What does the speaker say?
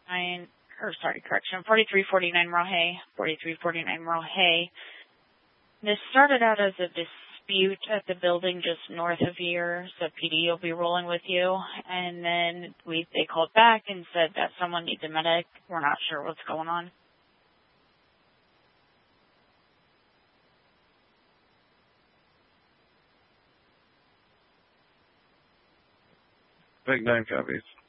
4349 Rohay. This started out as a dispute at the building just north of here, so PD will be rolling with you. And then they called back and said that someone needs a medic. We're not sure what's going on. Big 9 copies.